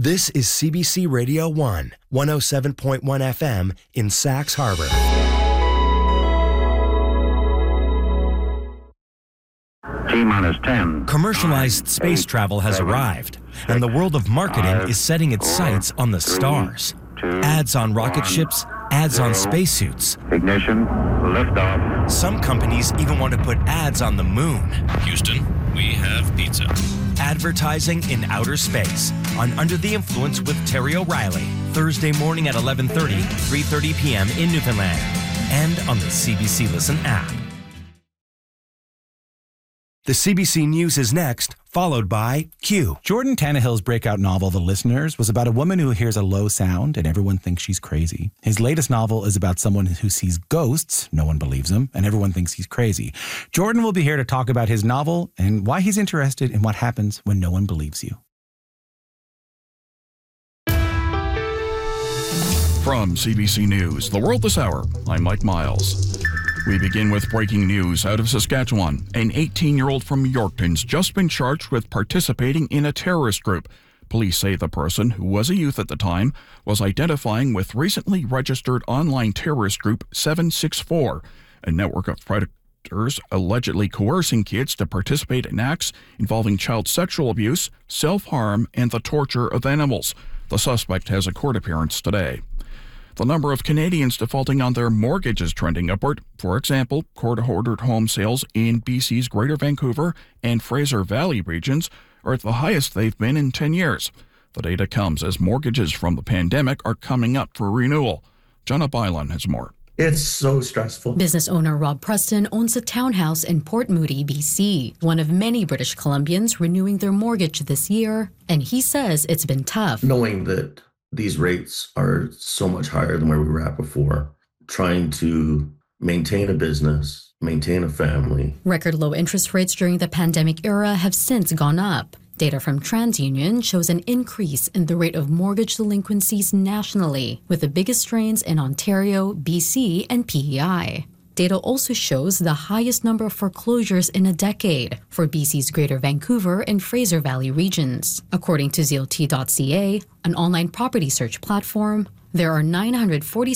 This is CBC Radio 1, 107.1 FM in Sax Harbor. T-minus 10. Commercialized space travel has arrived, and the world of marketing is setting its sights on the stars. Ads on rocket ships, ads on spacesuits. Ignition, liftoff. Some companies even want to put ads on the moon. Houston, we have pizza. Advertising in outer space on Under the Influence with Terry O'Reilly, Thursday morning at 11:30, 3:30 p.m. in Newfoundland, and on the CBC Listen app. The CBC News is next, followed by Q. Jordan Tannehill's breakout novel, The Listeners, was about a woman who hears a low sound and everyone thinks she's crazy. His latest novel is about someone who sees ghosts, no one believes him, and everyone thinks he's crazy. Jordan will be here to talk about his novel and why he's interested in what happens when no one believes you. From CBC News, The World This Hour, I'm Mike Miles. We begin with breaking news out of Saskatchewan. An 18-year-old from Yorkton's just been charged with participating in a terrorist group. Police say the person, who was a youth at the time, was identifying with recently registered online terrorist group 764, a network of predators allegedly coercing kids to participate in acts involving child sexual abuse, self-harm, and the torture of animals. The suspect has a court appearance today. The number of Canadians defaulting on their mortgage is trending upward. For example, court-ordered home sales in BC's Greater Vancouver and Fraser Valley regions are at the highest they've been in 10 years. The data comes as mortgages from the pandemic are coming up for renewal. Jenna Bylan has more. It's so stressful. Business owner Rob Preston owns a townhouse in Port Moody, BC, one of many British Columbians renewing their mortgage this year, and he says it's been tough. Knowing that these rates are so much higher than where we were at before, trying to maintain a business, maintain a family. Record low interest rates during the pandemic era have since gone up. Data from TransUnion shows an increase in the rate of mortgage delinquencies nationally, with the biggest strains in Ontario, BC, and PEI. Data also shows the highest number of foreclosures in a decade for BC's Greater Vancouver and Fraser Valley regions. According to ZLT.ca, an online property search platform, there are 940